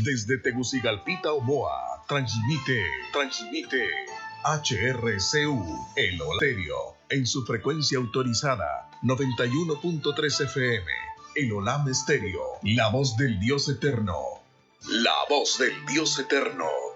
Desde Tegucigalpita, Omoa, transmite HRCU, el Estéreo, en su frecuencia autorizada, 91.3 FM, el Olam Estéreo, la voz del Dios eterno. La voz del Dios eterno.